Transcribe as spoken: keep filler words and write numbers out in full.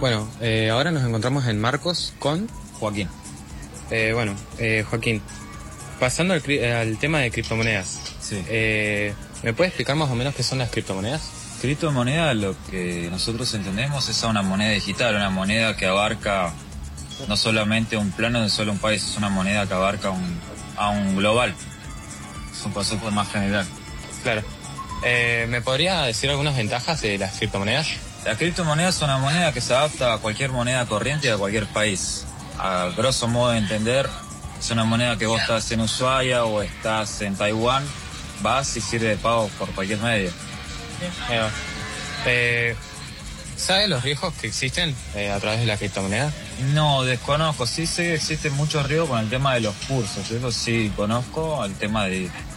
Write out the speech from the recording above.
Bueno, eh, ahora nos encontramos en Marcos con Joaquín. Eh, bueno, eh, Joaquín, pasando al, cri- al tema de criptomonedas, Sí. eh, ¿me puedes explicar más o menos qué son las criptomonedas? Criptomoneda, lo que nosotros entendemos es a una moneda digital, una moneda que abarca no solamente un plano de solo un país, es una moneda que abarca un, a un global. Es un concepto más general. Claro. Eh, ¿me podría decir algunas ventajas de las criptomonedas? La criptomoneda es una moneda que se adapta a cualquier moneda corriente de cualquier país. A grosso modo de entender, es una moneda que vos estás en Ushuaia o estás en Taiwán, vas y sirve de pago por cualquier medio. Eh, eh, ¿Sabes los riesgos que existen eh, a través de la criptomoneda? No, desconozco. Sí sé que existen muchos riesgos con el tema de los cursos. Eso sí conozco, el tema de